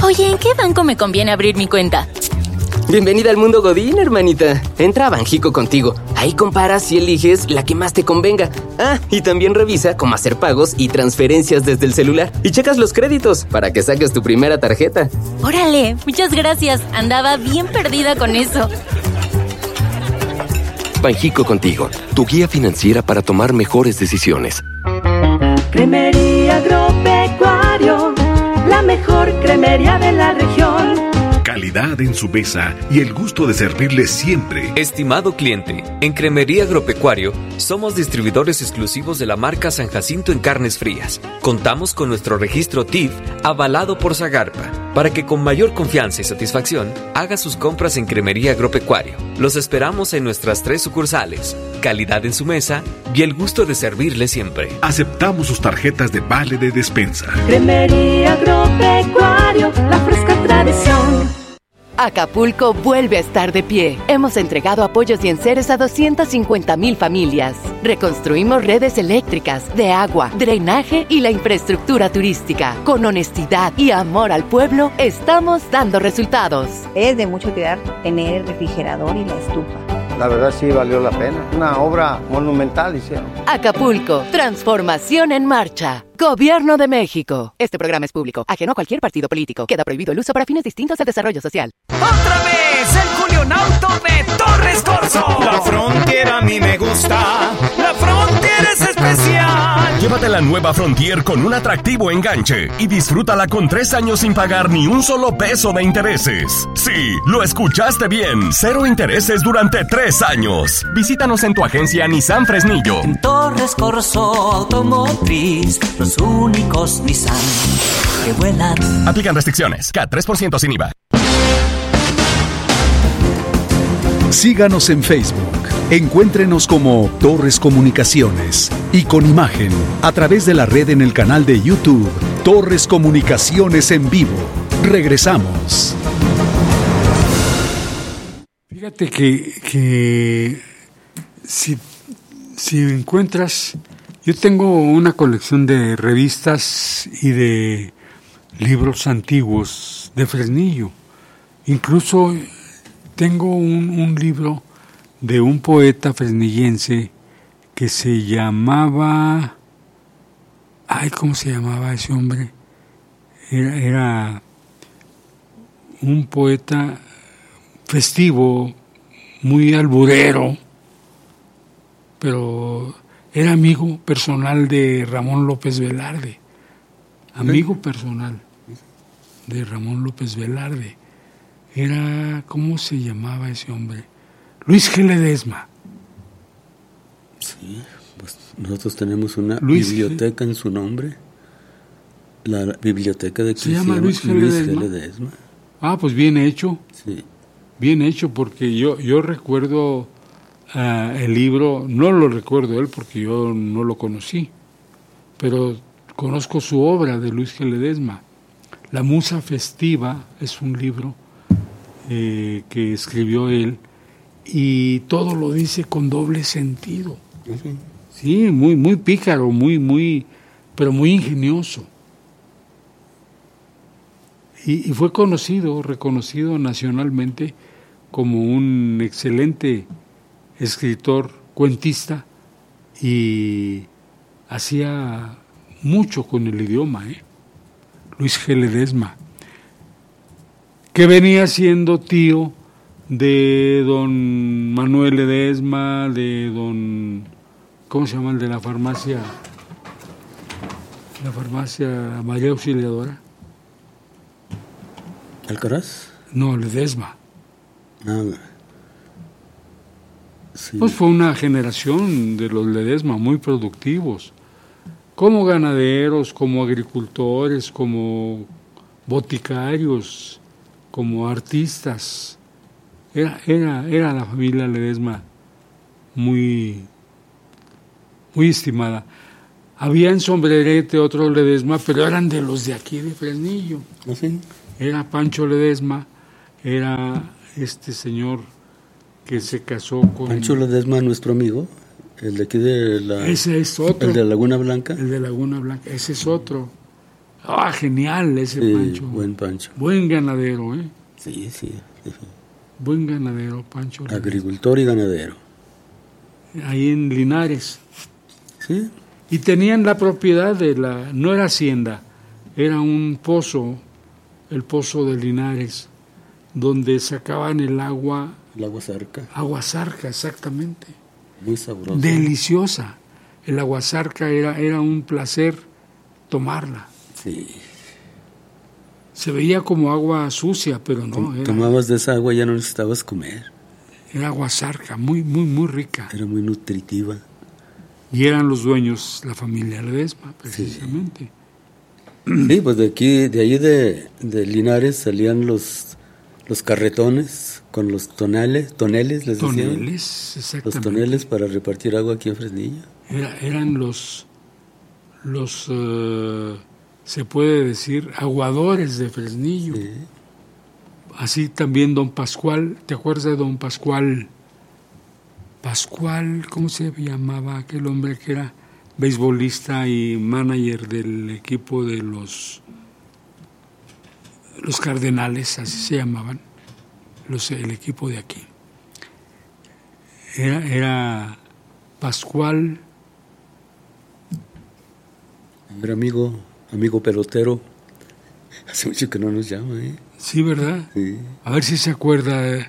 Oye, ¿en qué banco me conviene abrir mi cuenta? Bienvenida al mundo Godín, hermanita. Entra a Banjico Contigo. Ahí comparas y eliges la que más te convenga. Ah, y también revisa cómo hacer pagos y transferencias desde el celular. Y checas los créditos para que saques tu primera tarjeta. ¡Órale! Muchas gracias. Andaba bien perdida con eso. Banjico Contigo, tu guía financiera para tomar mejores decisiones. Cremería Agropecuario, la mejor cremería de la región. Calidad en su mesa y el gusto de servirle siempre. Estimado cliente, en Cremería Agropecuario somos distribuidores exclusivos de la marca San Jacinto en carnes frías. Contamos con nuestro registro TIF avalado por Zagarpa para que con mayor confianza y satisfacción haga sus compras en Cremería Agropecuario. Los esperamos en nuestras 3 sucursales. Calidad en su mesa y el gusto de servirle siempre. Aceptamos sus tarjetas de vale de despensa. Cremería Agropecuario, la fresca tradición. Acapulco vuelve a estar de pie. Hemos entregado apoyos y enseres a 250,000 familias. Reconstruimos redes eléctricas, de agua, drenaje y la infraestructura turística. Con honestidad y amor al pueblo, estamos dando resultados. Es de mucho cuidar tener el refrigerador y la estufa. La verdad sí valió la pena. Una obra monumental hicieron. Acapulco, transformación en marcha. Gobierno de México. Este programa es público, ajeno a cualquier partido político. Queda prohibido el uso para fines distintos al desarrollo social. ¡Otra vez el Julionauto de Torres Corzo! La Frontier a mí me gusta. La Frontier es especial. Llévate la nueva Frontier con un atractivo enganche y disfrútala con 3 años sin pagar ni un solo peso de intereses. Sí, lo escuchaste bien. 0 intereses durante 3 años. Visítanos en tu agencia Nissan Fresnillo. En Torres Corzo Automotriz, los únicos Nissan que vuelan. Aplican restricciones. CAT 3% sin IVA. Síganos en Facebook. Encuéntrenos como Torres Comunicaciones y con imagen a través de la red en el canal de YouTube Torres Comunicaciones en vivo. Regresamos. Fíjate que si encuentras, yo tengo una colección de revistas y de libros antiguos de Fresnillo. Incluso tengo un libro de un poeta fresnillense que se llamaba... ¿cómo se llamaba ese hombre? Era un poeta festivo, muy alburero, pero era amigo personal de Ramón López Velarde. Amigo personal de Ramón López Velarde. Era, ¿cómo se llamaba ese hombre? Luis G. Ledesma. Sí, pues nosotros tenemos una biblioteca en su nombre. La biblioteca de se llama Luis G. Ledesma. Ah, pues bien hecho. Sí. Bien hecho, porque yo recuerdo el libro, no lo recuerdo él porque yo no lo conocí, pero conozco su obra de Luis G. Ledesma. La Musa Festiva es un libro que escribió él y todo lo dice con doble sentido. Uh-huh. Sí, muy, muy pícaro, pero muy ingenioso. Y fue reconocido nacionalmente como un excelente escritor, cuentista, y hacía mucho con el idioma, Luis G. Ledesma, que venía siendo tío de don Manuel Ledesma, de don, ¿cómo se llama el de la farmacia? La farmacia María Auxiliadora. ¿Alcaraz? No, Ledesma. Nada. Sí. Pues fue una generación de los Ledesma muy productivos, como ganaderos, como agricultores, como boticarios, como artistas. Era la familia Ledesma muy, muy estimada. Había en Sombrerete otro Ledesma, pero eran de los de aquí de Fresnillo. ¿Ah, sí? Era Pancho Ledesma, era este señor que se casó con... Pancho Ledesma, nuestro amigo, el de aquí de la... Ese es otro. El de Laguna Blanca. El de Laguna Blanca, ese es otro. Genial ese Pancho. Buen Pancho. Buen ganadero, ¿eh? Sí. Buen ganadero, Pancho. Agricultor y ganadero. Ahí en Linares. Sí. Y tenían la propiedad no era hacienda, era un pozo, el pozo de Linares, donde sacaban el agua. El agua zarca. Agua zarca, exactamente. Muy sabrosa. Deliciosa. El agua zarca era un placer tomarla. Sí. Se veía como agua sucia, pero no. Tomabas de esa agua y ya no necesitabas comer. Era agua zarca, muy, muy, muy rica. Era muy nutritiva. Y eran los dueños, la familia Ledesma, precisamente. Sí, pues de ahí de Linares salían los carretones con los toneles, les decían. Toneles, exactamente. Los toneles para repartir agua aquí en Fresnillo. Eran los se puede decir, aguadores de Fresnillo. Sí. Así también don Pascual, ¿te acuerdas de don Pascual? Pascual, ¿cómo se llamaba aquel hombre que era beisbolista y manager del equipo de los Cardenales, así se llamaban, el equipo de aquí? Era Pascual. A ver, amigo pelotero, hace mucho que no nos llama, ¿eh? Sí, ¿verdad? Sí. A ver si se acuerda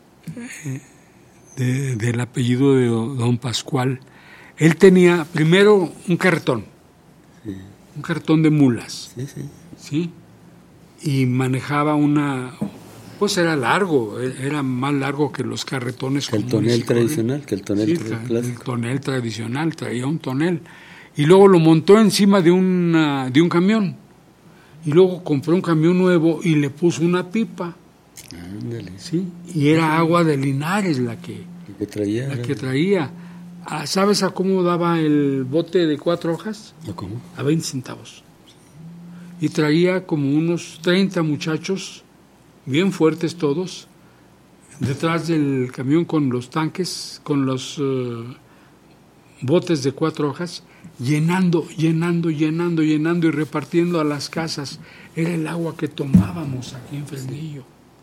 del apellido de don Pascual. Él tenía primero un carretón, un carretón de mulas, ¿sí? Y manejaba pues era largo, era más largo que los carretones comunes. El tonel tradicional, que el tonel clásico. El tonel tradicional, traía un tonel. Y luego lo montó encima de un camión. Y luego compró un camión nuevo y le puso una pipa. Ándale. Sí, y era agua de Linares la que traía. ¿Sabes a cómo daba el bote de 4 hojas? ¿A cómo? A 20 centavos. Y traía como unos 30 muchachos, bien fuertes todos, detrás del camión con los tanques, con los botes de 4 hojas, llenando y repartiendo a las casas. Era el agua que tomábamos aquí en Fresnillo.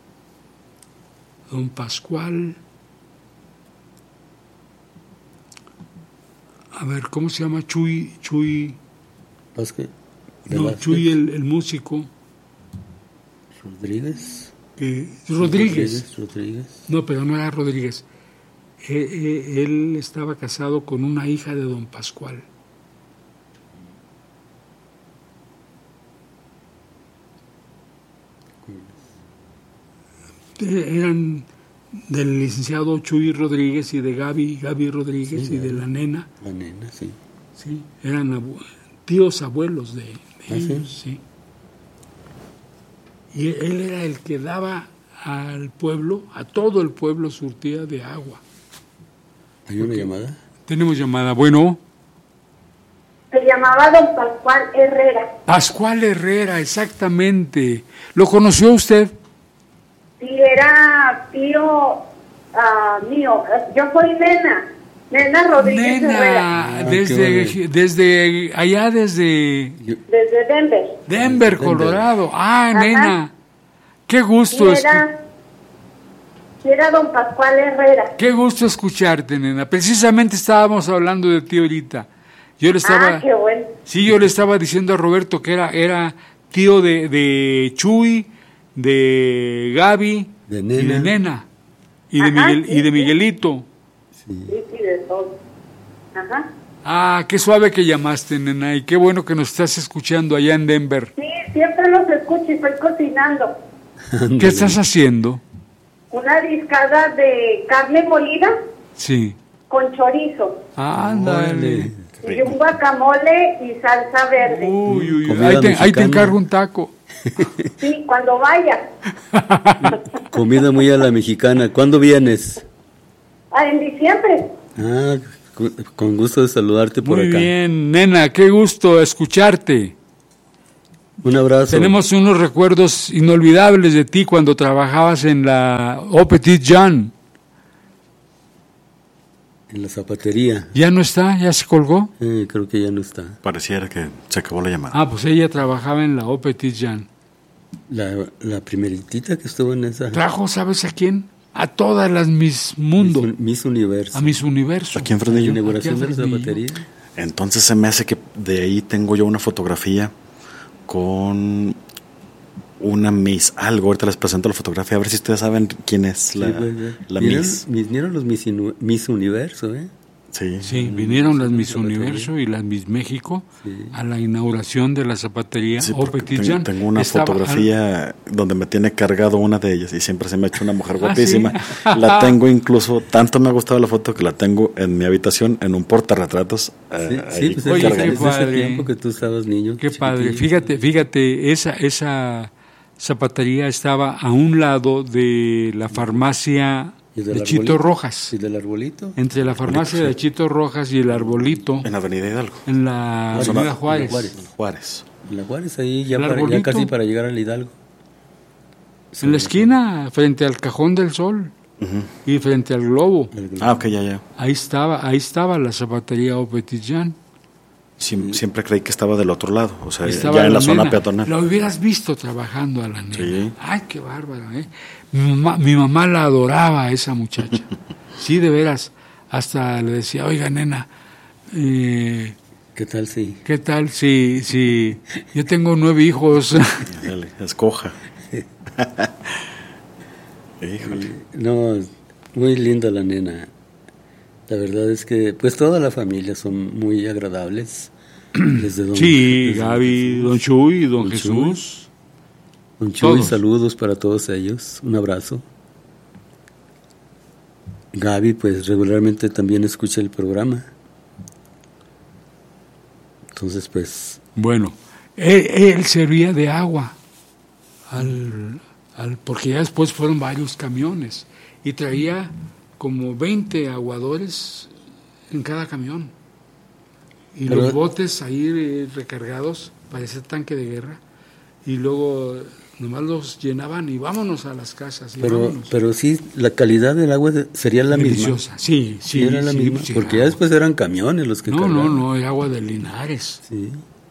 Don Pascual, a ver, ¿cómo se llama? Chuy Vázquez. No, Chuy el músico. Rodríguez. Rodríguez. No, pero no era Rodríguez. Él estaba casado con una hija de don Pascual. Eran del licenciado Chuy Rodríguez y de Gaby Rodríguez, y de la nena. La nena, sí. Sí, eran tíos abuelos de ellos, sí. Y él era el que daba al pueblo, a todo el pueblo, surtía de agua. ¿Hay una llamada? Tenemos llamada, bueno. Se llamaba don Pascual Herrera. Pascual Herrera, exactamente. ¿Lo conoció usted? Sí, era tío mío. Yo soy Nena Rodríguez Herrera. Desde allá, desde Denver, Colorado. Ajá. Nena. Qué gusto. Era don Pascual Herrera. Qué gusto escucharte, nena. Precisamente estábamos hablando de ti ahorita. Yo le estaba, qué bueno. Sí, yo le estaba diciendo a Roberto que era tío de Chuy, de Gaby, de y de Nena, y de Miguelito. Sí, de todo. Ajá. Qué suave que llamaste, nena, y qué bueno que nos estás escuchando allá en Denver. Sí, siempre los escucho y estoy cocinando. ¿Qué estás haciendo? Una discada de carne molida. Sí. Con chorizo. Ándale. Y un guacamole y salsa verde. Uy. Ahí te encargo un taco. Sí, cuando vaya. Comida muy a la mexicana. ¿Cuándo vienes? En diciembre. Con gusto de saludarte por acá. Muy bien, nena, qué gusto escucharte. Un abrazo. Tenemos unos recuerdos inolvidables de ti cuando trabajabas en la Au Petit Jean. en la zapatería. ¿Ya no está? ¿Ya se colgó? Creo que ya no está. Pareciera que se acabó la llamada. Ah, pues ella trabajaba en la O Petit Jean. La primeritita que estuvo en esa. Trajo, ¿sabes a quién? A todas las Miss Mundo. Miss Universo. A Miss Universo. Aquí en Fresnillo. La inauguración de la zapatería. Entonces se me hace que de ahí tengo yo una fotografía con una Miss algo. Ahorita les presento la fotografía, a ver si ustedes saben quién es la Miss. Vinieron los Miss Universo, ¿eh? Sí, vinieron las Miss Universo y las Miss México a la inauguración de la zapatería O Petit Jean. Tengo una fotografía donde me tiene cargado una de ellas y siempre se me ha hecho una mujer guapísima. ¿Sí? La tengo incluso, tanto me ha gustado la foto que la tengo en mi habitación en un portarretratos. Pues oye, qué padre. Ese tiempo que tú estabas niño. Qué padre. Fíjate, esa zapatería estaba a un lado de la farmacia de Chito Rojas. ¿Y del Arbolito? Entre la farmacia de Chito Rojas y el Arbolito. En la Avenida Hidalgo. En la Avenida Juárez. En la Juárez, ahí ya casi para llegar al Hidalgo. En la esquina, frente al Cajón del Sol. Y frente al Globo. Ok, ya. Ahí estaba la zapatería O Petit Jean. Siempre creí que estaba del otro lado, o sea, estaba ya en la zona peatonal. Lo hubieras visto trabajando a la nena. Sí. Ay, qué bárbara, ¿eh? Mi mamá la adoraba a esa muchacha. Sí, de veras. Hasta le decía, oiga, nena, ¿qué tal si? ¿Qué tal si yo tengo 9 hijos? Dale, escoja. Híjole. No, muy linda la nena. La verdad es que, pues toda la familia son muy agradables. Desde Gaby, Don Chuy, Don Jesús. Don Chuy, saludos para todos ellos. Un abrazo. Gaby, pues regularmente también escucha el programa. Entonces, pues... Bueno, él servía de agua, porque ya después fueron varios camiones y traía como 20 aguadores en cada camión. Y los botes ahí recargados, parecía tanque de guerra, y luego nomás los llenaban y vámonos a las casas. Pero sí, la calidad del agua sería la deliciosa. Misma. Sí, era la misma, porque claro. Ya después eran camiones los que cargaban. No, era agua de Linares. Sí.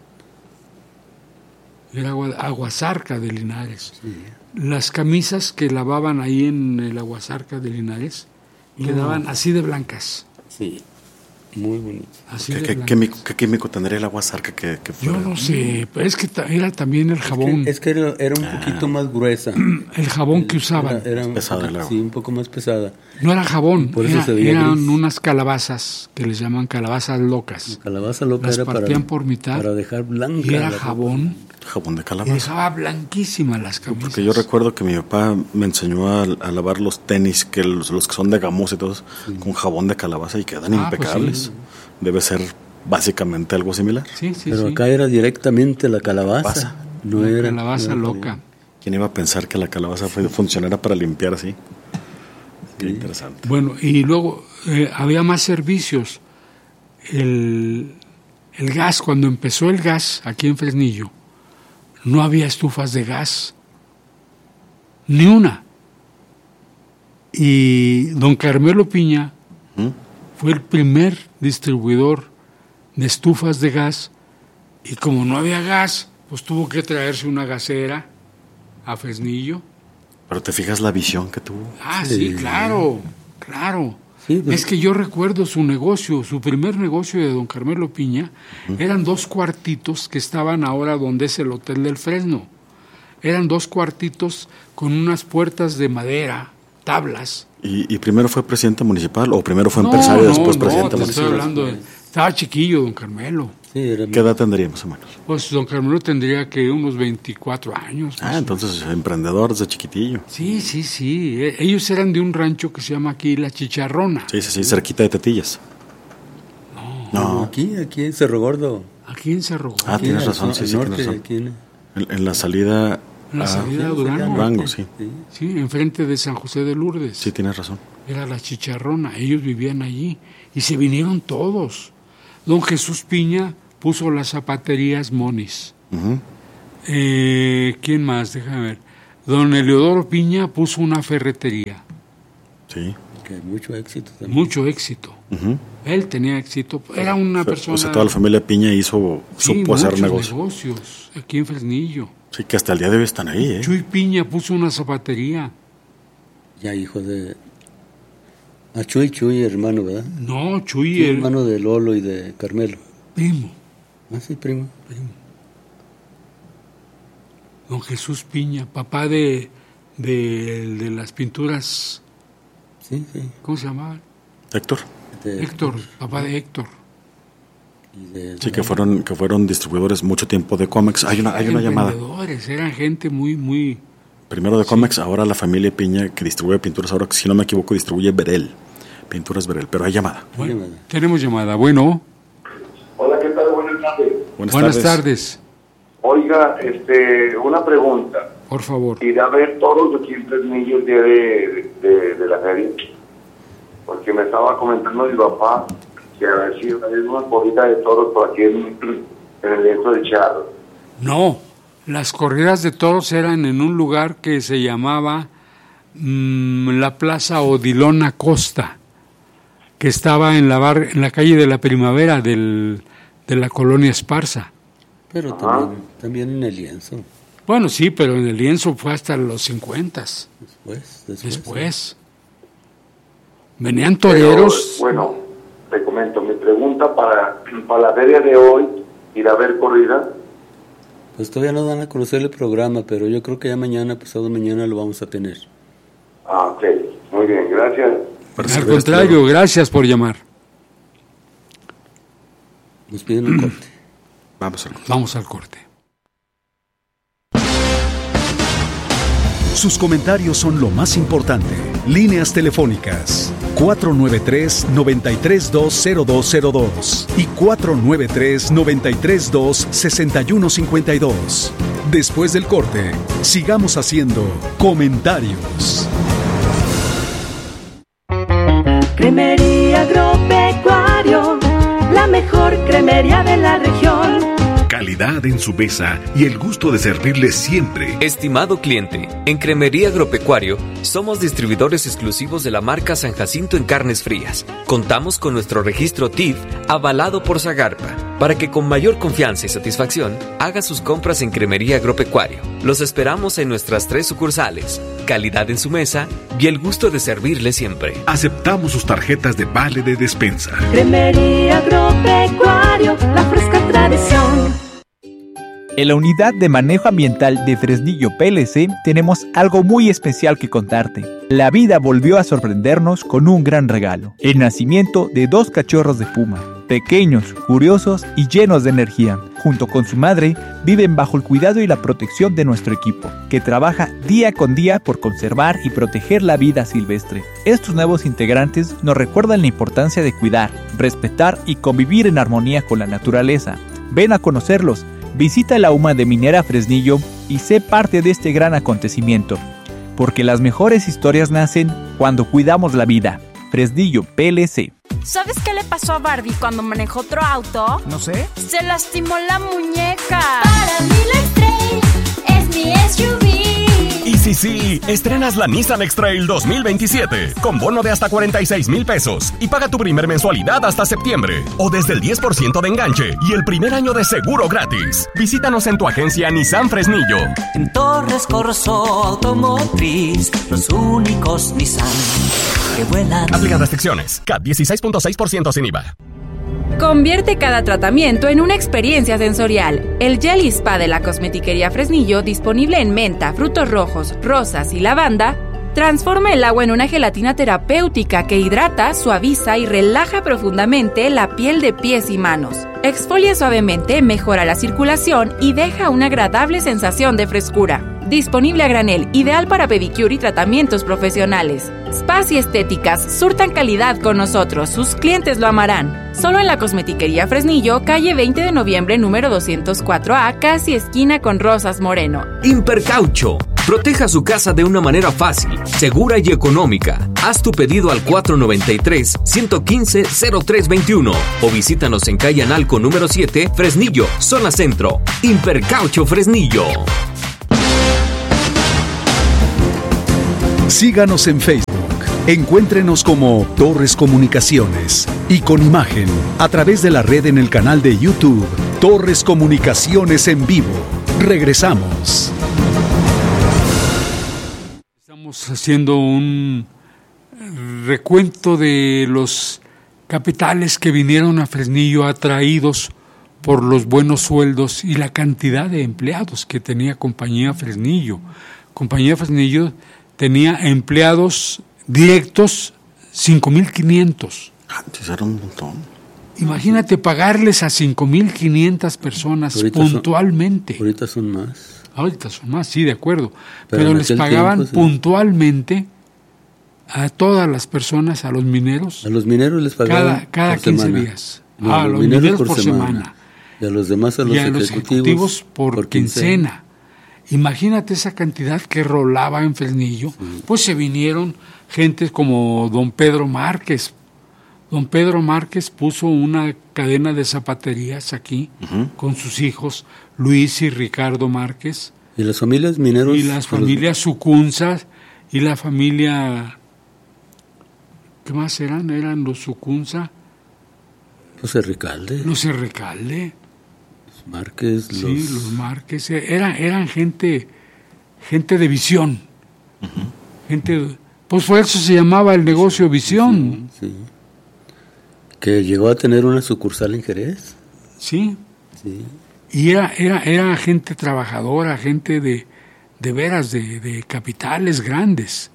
Era aguasarca de Linares. Sí. Las camisas que lavaban ahí en el aguasarca de Linares quedaban así de blancas. Sí, muy bonito. ¿Qué químico tendría el aguasarca que fuera? Yo no sé, pero es que era también el jabón. Es que era un poquito más gruesa. El jabón que usaban. Era pesada el agua. Sí, un poco más pesada. No era jabón, por eso se veía eran gris. Unas calabazas que les llaman calabazas locas. La calabaza loca las era partían por mitad para dejar blanca. Y era jabón. Jabón de calabaza. Y dejaba blanquísimas las camisas. Porque yo recuerdo que mi papá me enseñó a lavar los tenis, que los que son de gamuza y todos, con jabón de calabaza y quedan impecables. Pues debe ser básicamente algo similar. Sí, pero acá era directamente la calabaza. No era calabaza loca. ¿Quién iba a pensar que la calabaza funcionara para limpiar así? Qué interesante. Bueno, y luego había más servicios. El gas, cuando empezó el gas aquí en Fresnillo, no había estufas de gas, ni una. Y don Carmelo Piña fue el primer distribuidor de estufas de gas, y como no había gas, pues tuvo que traerse una gasera a Fresnillo. Pero te fijas la visión que tuvo. Sí, claro. Sí, pues. Es que yo recuerdo su negocio, su primer negocio de don Carmelo Piña, eran 2 cuartitos que estaban ahora donde es el Hotel del Fresno. Eran 2 cuartitos con unas puertas de madera, tablas. ¿Y primero fue presidente municipal o primero fue empresario y después presidente municipal? Estoy hablando estaba chiquillo don Carmelo. Sí, ¿qué edad tendría más o menos? Pues don Carmelo tendría que unos 24 años. Entonces emprendedor desde chiquitillo. Sí. Ellos eran de un rancho que se llama aquí La Chicharrona. Sí, cerquita de Tetillas. No. Aquí en Cerro Gordo. Aquí en Cerro Gordo. Tienes razón, sí, tienes razón. En la salida... En la salida de Durango, sí. Sí, enfrente de San José de Lourdes. Sí, tienes razón. Era La Chicharrona, ellos vivían allí y se vinieron todos. Don Jesús Piña puso las zapaterías Monis. ¿Quién más? Déjame ver. Don Eleodoro Piña puso una ferretería. Sí. Que mucho éxito también. Mucho éxito. Él tenía éxito. Era una persona... O sea, toda la familia Piña supo hacer negocios aquí en Fresnillo. Sí, que hasta el día de hoy están ahí, Chuy Piña puso una zapatería. Ya hijo de... Chuy, hermano, ¿verdad? No, Chuy... hermano de Lolo y de Carmelo. Primo. Ah, sí, primo. Don Jesús Piña, papá de las pinturas... Sí. ¿Cómo se llamaba? Héctor, papá de Héctor. Sí, que fueron distribuidores mucho tiempo de cómics. Hay una llamada. Eran gente muy... Primero de cómics, ahora la familia Piña que distribuye pinturas. Ahora, si no me equivoco, distribuye Berel. Pinturas Berel, pero hay llamada. Bueno, tenemos llamada. Bueno. Hola, ¿qué tal? Buenas tardes. Buenas tardes. Oiga, una pregunta. Por favor. ¿Irá a ver todos aquí en Fresnillo el día de la feria? Porque me estaba comentando mi papá que a ver si hay una corrida de toros por aquí en el lienzo del Charro. No, las corridas de toros eran en un lugar que se llamaba la Plaza Odilon Acosta, que estaba en la calle de la Primavera de la colonia Esparza. Pero también en el lienzo. Bueno, sí, pero en el lienzo fue hasta los 50. Después. Venían toreros. Pero, bueno, te comento, mi pregunta para la feria de hoy, ¿ir a ver corrida? Pues todavía no dan a conocer el programa, pero yo creo que ya pasado mañana lo vamos a tener. Ah, ok. Muy bien, gracias. Al contrario, gracias por llamar. Nos piden un corte. Vamos al corte. Sus comentarios son lo más importante. Líneas telefónicas 493-9320202 y 493-932-6152. Después del corte, sigamos haciendo comentarios. Cremería Agropecuario, la mejor cremería de la región. Calidad en su mesa y el gusto de servirle siempre. Estimado cliente, en Cremería Agropecuario somos distribuidores exclusivos de la marca San Jacinto en carnes frías. Contamos con nuestro registro TIF avalado por Zagarpa para que con mayor confianza y satisfacción haga sus compras en Cremería Agropecuario. Los esperamos en nuestras 3 sucursales. Calidad en su mesa y el gusto de servirle siempre. Aceptamos sus tarjetas de vale de despensa. Cremería Agropecuario, la fresca tradición. En la Unidad de Manejo Ambiental de Fresnillo PLC tenemos algo muy especial que contarte. La vida volvió a sorprendernos con un gran regalo: el nacimiento de 2 cachorros de puma, pequeños, curiosos y llenos de energía. Junto con su madre, viven bajo el cuidado y la protección de nuestro equipo, que trabaja día con día por conservar y proteger la vida silvestre. Estos nuevos integrantes nos recuerdan la importancia de cuidar, respetar y convivir en armonía con la naturaleza. Ven a conocerlos. Visita la UMA de Minera Fresnillo y sé parte de este gran acontecimiento, porque las mejores historias nacen cuando cuidamos la vida. Fresnillo PLC. ¿Sabes qué le pasó a Barbie cuando manejó otro auto? No sé. Se lastimó la muñeca. Para mí la X-Trail es mi SUV. Y sí, estrenas la Nissan X-Trail 2027 con bono de hasta 46,000 pesos y paga tu primer mensualidad hasta septiembre o desde el 10% de enganche y el primer año de seguro gratis. Visítanos en tu agencia Nissan Fresnillo. En Torres Corso Automotriz, los únicos Nissan que vuelan. Aplican restricciones. CAT 16.6% sin IVA. Convierte cada tratamiento en una experiencia sensorial. El Jelly Spa de la Cosmetiquería Fresnillo, disponible en menta, frutos rojos, rosas y lavanda, transforma el agua en una gelatina terapéutica que hidrata, suaviza y relaja profundamente la piel de pies y manos. Exfolia suavemente, mejora la circulación y deja una agradable sensación de frescura. Disponible a granel, ideal para pedicure y tratamientos profesionales. Spas y estéticas surtan calidad con nosotros, sus clientes lo amarán. Solo en la Cosmetiquería Fresnillo, calle 20 de noviembre, número 204A, casi esquina con Rosas Moreno. Impercaucho. Proteja su casa de una manera fácil, segura y económica. Haz tu pedido al 493-115-0321 o visítanos en calle Analco número 7, Fresnillo, zona centro. Impercaucho Fresnillo. Síganos en Facebook, Encuéntrenos como Torres Comunicaciones y con imagen a través de la red en el canal de YouTube Torres Comunicaciones en vivo. Regresamos. Estamos haciendo un recuento de los capitales que vinieron a Fresnillo atraídos por los buenos sueldos y la cantidad de empleados que tenía Compañía Fresnillo. Compañía Fresnillo tenía empleados directos 5,500. Antes era un montón. Imagínate pagarles a 5,500 personas puntualmente. Ahorita son más. Ahorita son más, sí, de acuerdo. Pero les pagaban tiempo, sí, puntualmente a todas las personas, a los mineros. A los mineros les pagaban cada 15 semana. días. No, a los mineros por semana. Y a los demás, a los ejecutivos por quincena. Imagínate esa cantidad que rolaba en Fresnillo. Sí. Pues se vinieron gentes como don Pedro Márquez. Don Pedro Márquez puso una cadena de zapaterías aquí con sus hijos, Luis y Ricardo Márquez. ¿Y las familias mineros? Y las familias Sucunza y la familia... ¿Qué más eran? Eran los Sucunza. Los Herrecalde. Los Herrecalde. Los Márquez. Sí, los Márquez. Eran gente de visión. Gente... Pues por eso se llamaba el negocio Visión. Sí. Que llegó a tener una sucursal en Jerez. Sí. Y era gente trabajadora, gente de veras, de capitales grandes.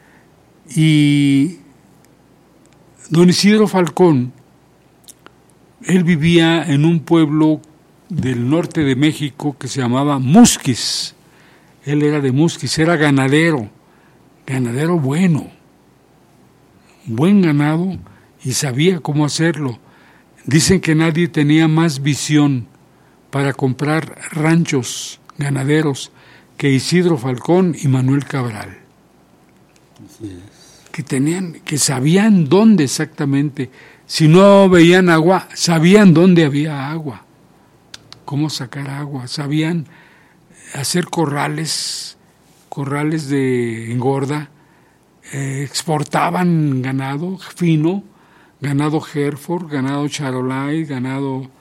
Y don Isidro Falcón, él vivía en un pueblo del norte de México que se llamaba Musquis. Él era de Musquis, era ganadero bueno, buen ganado, y sabía cómo hacerlo. Dicen que nadie tenía más visión para comprar ranchos ganaderos que Isidro Falcón y Manuel Cabral. Así es. Que sabían dónde exactamente. Si no veían agua, sabían dónde había agua, cómo sacar agua, sabían hacer corrales de engorda, exportaban ganado fino, ganado Hereford, ganado Charolais, ganado,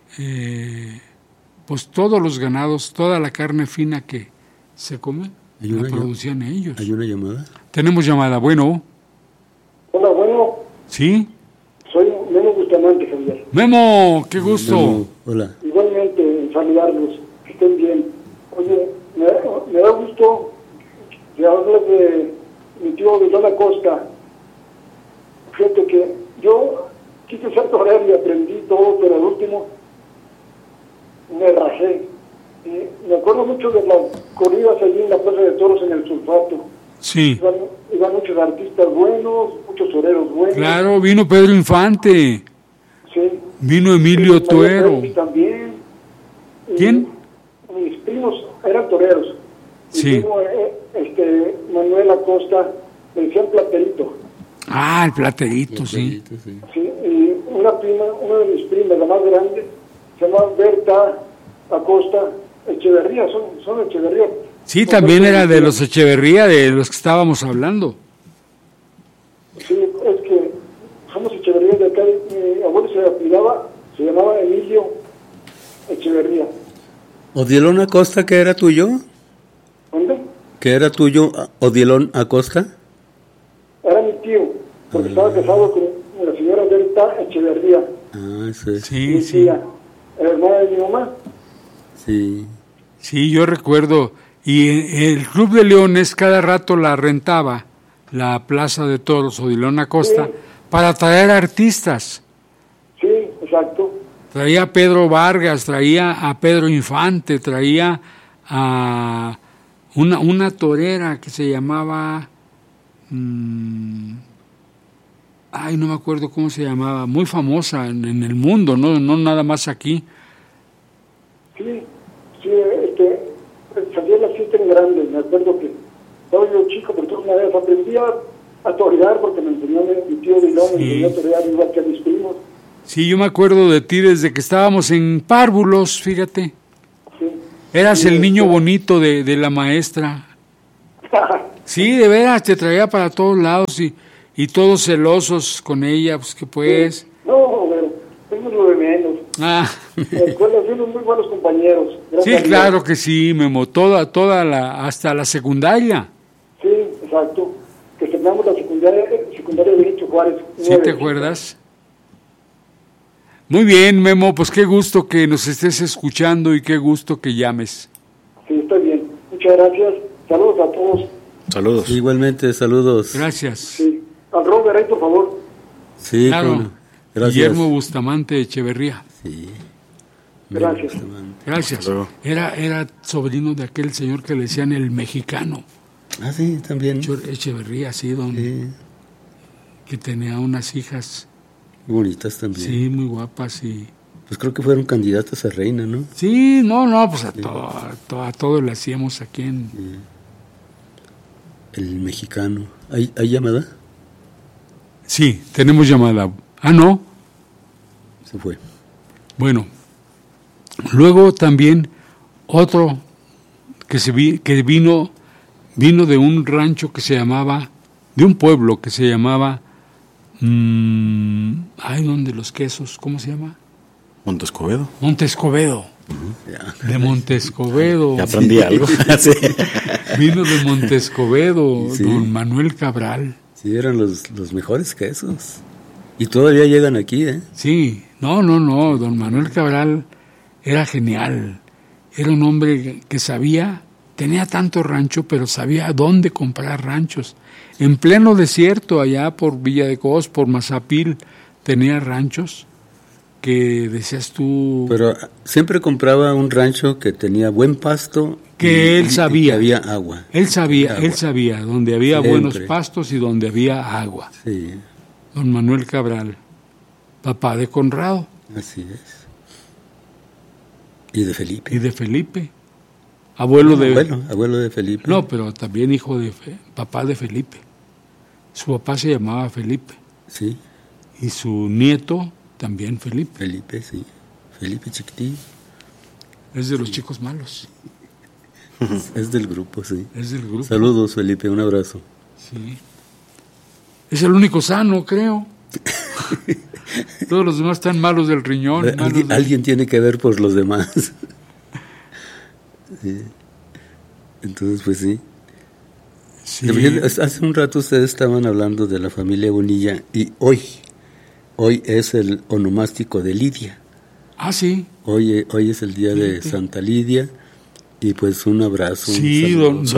pues todos los ganados, toda la carne fina que se come, la producían ellos. ¿Hay una llamada? Tenemos llamada, bueno. Hola, bueno. ¿Sí? Soy Memo Bustamante, Javier. Memo, qué gusto. Memo, hola. Igualmente, saludarlos, que estén bien. Oye, me da gusto que hables de mi tío Vilón Acosta. Fíjate que yo quise ser torero y aprendí todo, pero al último me rajé. Me acuerdo mucho de las corridas allí en la Plaza de Toros en el Sulfato. Sí. Iban muchos artistas buenos, muchos toreros buenos. Claro, vino Pedro Infante. Sí. Vino Emilio Tuero. También. ¿Quién? Mis primos eran toreros. Sí. Primo, Manuel Acosta, le decían Platerito. Ah, el Platerito, sí. Sí, y una de mis primas, la más grande, se llama Berta Acosta Echeverría, son Echeverría. Sí, también era de los Echeverría, de los que estábamos hablando. Sí, es que somos Echeverría de acá. Mi abuelo se llamaba Emilio Echeverría. ¿Odielón Acosta, que era tuyo? ¿Dónde? ¿Que era tuyo, Odielón Acosta? Era mi tío, porque estaba casado con la señora Berta Echeverría. Ah, sí. Sí, sí. Tía, hermana de mi mamá. Sí. Sí, yo recuerdo. Y el Club de Leones cada rato la rentaba, la Plaza de Toros Odielón Acosta, sí, para traer artistas. Sí, exacto. Traía a Pedro Vargas, traía a Pedro Infante, traía a una torera que se llamaba... no me acuerdo cómo se llamaba, muy famosa en el mundo, no nada más aquí. Sí, salía la fiesta en grande. Me acuerdo que estaba yo chico, pero una vez aprendí a torear porque me enseñó mi tío Vilón, me enseñó a torear igual que a mis primos. Sí, yo me acuerdo de ti desde que estábamos en párvulos, fíjate. Sí. Eras el niño bonito de la maestra. Sí, de veras, te traía para todos lados Y todos celosos con ella, pues que pues. No, pero eso es lo de menos. Ah. En la escuela fuimos muy buenos compañeros. Sí, claro que sí, Memo, hasta la secundaria. Sí, exacto. Que terminamos la secundaria de Benito Juárez. ¿Sí te acuerdas? Muy bien, Memo, pues qué gusto que nos estés escuchando y qué gusto que llames. Sí, está bien. Muchas gracias. Saludos a todos. Saludos. Igualmente, saludos. Gracias. Sí. Al Robert, ahí, por favor. Sí, claro. Gracias. Guillermo Bustamante Echeverría. Sí. Gracias. Gracias. Era sobrino de aquel señor que le decían el mexicano. Ah, sí, también. Echeverría, sí, que tenía unas hijas bonitas también. Sí, muy guapas y... Pues creo que fueron candidatas a reina, ¿no? Sí, no, pues a todo le hacíamos aquí en... El mexicano. ¿Hay llamada? Sí, tenemos llamada. Ah, no. Se fue. Bueno, luego también otro que vino de un rancho que se llamaba, de un pueblo que se llamaba, ¿dónde los quesos? ¿Cómo se llama? Montescobedo. De Montescobedo. Ya aprendí algo. Sí. Vino de Montescobedo, sí. Don Manuel Cabral. Sí, eran los mejores quesos. Y todavía llegan aquí, ¿eh? Sí, no, don Manuel Cabral era genial. Era un hombre que sabía, tenía tanto rancho, pero sabía dónde comprar ranchos. En pleno desierto, allá por Villa de Cos, por Mazapil, tenía ranchos que decías tú... Pero siempre compraba un rancho que tenía buen pasto. Que él sabía. Y que había agua. Él sabía donde había siempre buenos pastos y donde había agua. Sí. Don Manuel Cabral, papá de Conrado. Así es. Y de Felipe. Abuelo de Felipe. No, pero también papá de Felipe. Su papá se llamaba Felipe. Sí. Y su nieto también Felipe. Felipe, sí. Felipe chiquitín. Es de los chicos malos. Es del grupo, sí. Es del grupo. Saludos, Felipe, un abrazo. Sí. Es el único sano, creo. Todos los demás están malos del riñón. Alguien tiene que ver por los demás. Sí. Entonces, pues sí. Sí. Hace un rato ustedes estaban hablando de la familia Bonilla y hoy es el onomástico de Lidia. Ah, sí. Hoy es el día de Santa Lidia y pues un abrazo. Sí,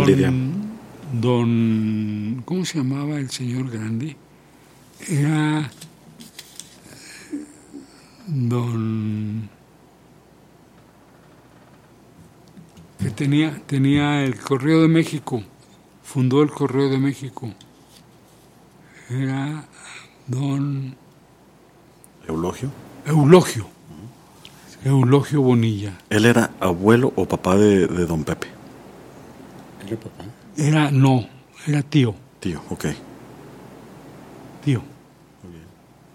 don ¿cómo se llamaba el señor grande? Era que tenía el Correo de México, fundó el Correo de México. Era don Eulogio Bonilla. ¿Él era abuelo o papá de don Pepe? ¿Era papá? Era tío. Tío, ok. Tío. Muy bien.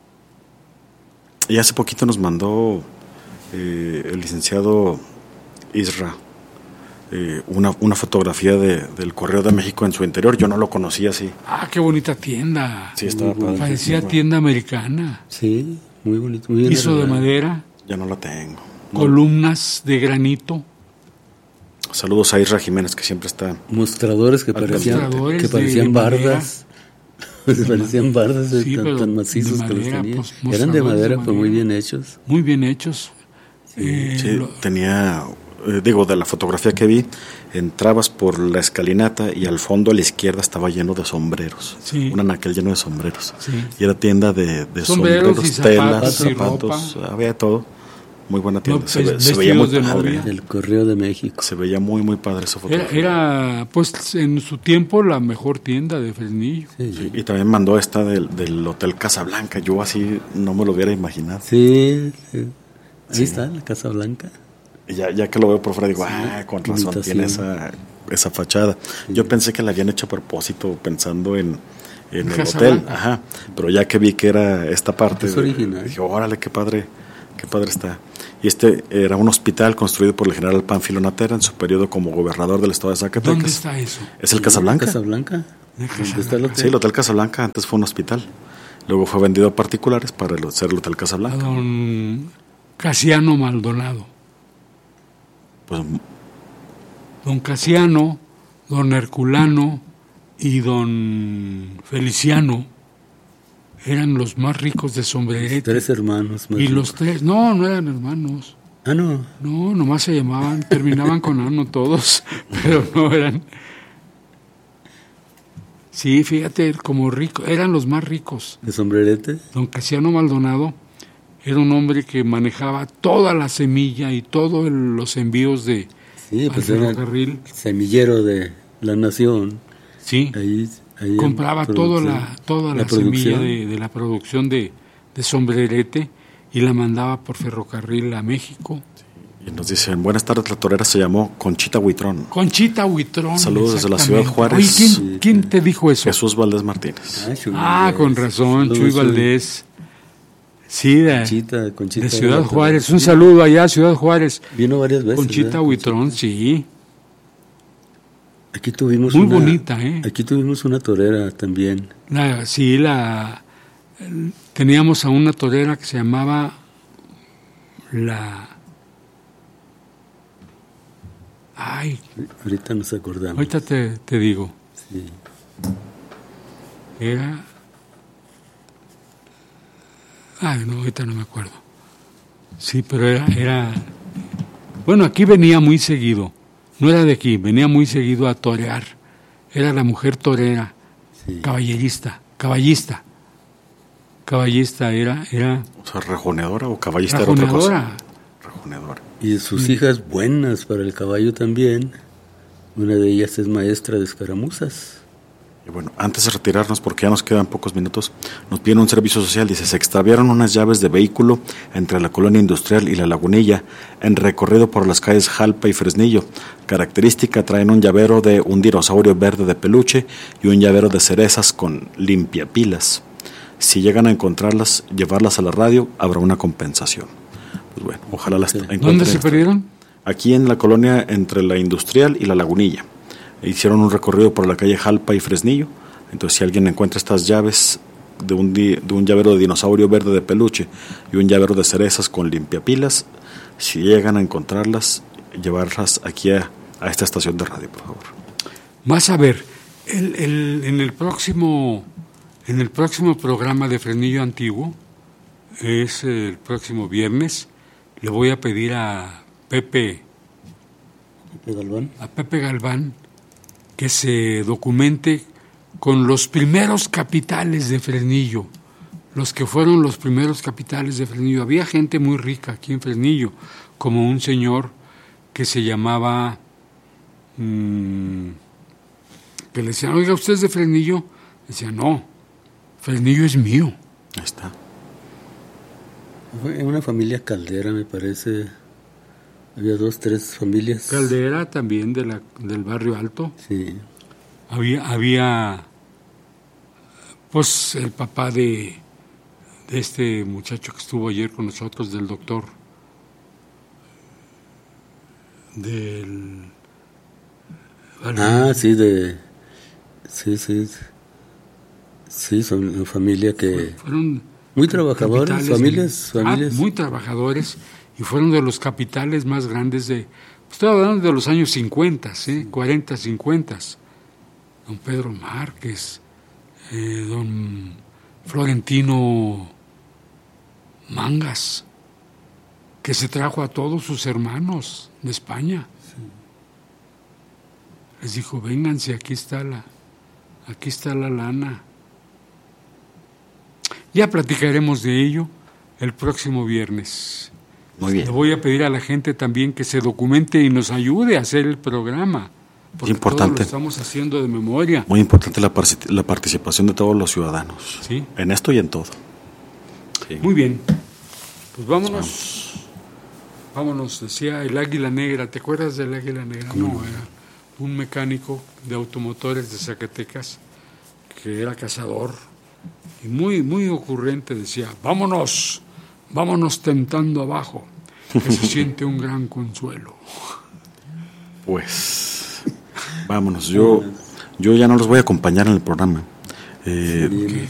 Y hace poquito nos mandó el licenciado Isra una fotografía del Correo de México en su interior. Yo no lo conocía así. Ah, qué bonita tienda. Sí, estaba padre. Parecía tienda americana. Sí, muy bonito. Muy bien. Piso de madera. Ya no la tengo. Columnas de granito. Saludos a Isra Jiménez, que siempre está... Mostradores que parecían bardas. Parecían bardas sí, tan macizos madera, que los tenía. Pues, eran de madera, pero muy bien hechos. Muy bien hechos. Sí, tenía... de la fotografía que vi, entrabas por la escalinata y al fondo a la izquierda estaba lleno de sombreros. Sí. Un anaquel lleno de sombreros. Sí. Y era tienda de sombreros, telas, zapatos, había todo. Muy buena tienda. No, se veía muy padre. El Correo de México. Se veía muy, muy padre esa fotografía. Era, pues, en su tiempo la mejor tienda de Fresnillo. Sí. Y también mandó esta del Hotel Casablanca. Yo así no me lo hubiera imaginado. Sí. Ahí está, la Casa Blanca. Ya que lo veo por fuera digo, con razón tiene esa fachada. Sí. Yo pensé que la habían hecho a propósito pensando en el hotel, pero ya que vi que era esta parte, es original. Dije, órale, qué padre está. Y era un hospital construido por el general Pánfilo Natera en su periodo como gobernador del estado de Zacatecas. ¿Dónde está eso? Es el Casablanca. Casablanca. ¿Dónde está el hotel? Sí, el Hotel Casablanca antes fue un hospital. Luego fue vendido a particulares para ser el Hotel Casablanca. A don Casiano Maldonado. Pues, don Casiano, don Herculano y don Feliciano eran los más ricos de Sombrerete. 3 hermanos. Y los 3, no eran hermanos. Ah, no. No, nomás se llamaban, terminaban con ano todos, pero no eran. Sí, fíjate, como ricos, eran los más ricos. ¿De Sombrerete? Don Casiano Maldonado era un hombre que manejaba toda la semilla y todos los envíos de ferrocarril. El semillero de la nación. Sí, ahí compraba toda la semilla de la producción de Sombrerete y la mandaba por ferrocarril a México. Y nos dicen, buenas tardes, la torera se llamó Conchita Huitrón. Conchita Huitrón. Saludos desde la ciudad de Juárez. Oye, ¿quién te dijo eso? Jesús Valdés Martínez. Con razón, Chuy Valdés. Sí, de Ciudad Juárez. Un saludo allá, Ciudad Juárez. Vino varias veces. Conchita Huitrón, sí. Aquí tuvimos muy bonita, ¿eh? Aquí tuvimos una torera también. Teníamos a una torera que se llamaba ahorita nos acordamos. Ahorita te digo. Sí. Era... ahorita no me acuerdo. Sí, pero era... Bueno, aquí venía muy seguido. No era de aquí, venía muy seguido a torear. Era la mujer torera, sí. Caballista era... O sea, rejoneadora o caballista era otra cosa. Rejoneadora. Y sus hijas buenas para el caballo también. Una de ellas es maestra de escaramuzas. Y bueno, antes de retirarnos, porque ya nos quedan pocos minutos, nos piden un servicio social. Dice, se extraviaron unas llaves de vehículo entre la Colonia Industrial y la Lagunilla, en recorrido por las calles Jalpa y Fresnillo. Característica, traen un llavero de un dinosaurio verde de peluche y un llavero de cerezas con limpiapilas. Si llegan a encontrarlas, llevarlas a la radio, habrá una compensación. Pues bueno, ojalá las encuentren. ¿Dónde se perdieron? Aquí en la colonia entre la Industrial y la Lagunilla. Hicieron un recorrido por la calle Jalpa y Fresnillo. Entonces, si alguien encuentra estas llaves de un llavero de dinosaurio verde de peluche y un llavero de cerezas con limpiapilas, si llegan a encontrarlas, llevarlas aquí a esta estación de radio, por favor. Vas a ver, en el próximo programa de Fresnillo Antiguo, es el próximo viernes, le voy a pedir a Pepe Galván que se documente con los primeros capitales de Fresnillo, los que fueron los primeros capitales de Fresnillo. Había gente muy rica aquí en Fresnillo, como un señor que se llamaba, que le decían, oiga, ¿usted es de Fresnillo? Decía, no, Fresnillo es mío. Ahí está. Fue una familia Caldera, me parece. Había 2, 3 familias. Caldera también del Barrio Alto. Sí. Había pues el papá de este muchacho que estuvo ayer con nosotros, del doctor. Sí, son una familia que... Fueron muy trabajadores, familias. Muy trabajadores, y fueron de los capitales más grandes estoy hablando de los años 50, 40, 50. Don Pedro Márquez, don Florentino Mangas, que se trajo a todos sus hermanos de España. Sí. Les dijo, vénganse, aquí está la lana. Ya platicaremos de ello el próximo viernes. Muy bien. Le voy a pedir a la gente también que se documente y nos ayude a hacer el programa. Porque importante. Todo lo estamos haciendo de memoria. Muy importante la participación de todos los ciudadanos. Sí. En esto y en todo. Sí. Muy bien. Pues vámonos, decía el Águila Negra. ¿Te acuerdas del Águila Negra? No, era un mecánico de automotores de Zacatecas que era cazador y muy, muy ocurrente. Decía, vámonos tentando abajo, que se siente un gran consuelo. Pues, vámonos. Yo Yo ya no los voy a acompañar en el programa.